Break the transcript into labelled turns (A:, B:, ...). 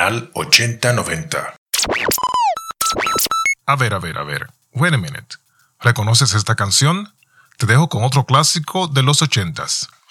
A: Canal 8090.
B: A ver. Wait a minute. ¿Reconoces esta canción? Te dejo con otro clásico de los 80s.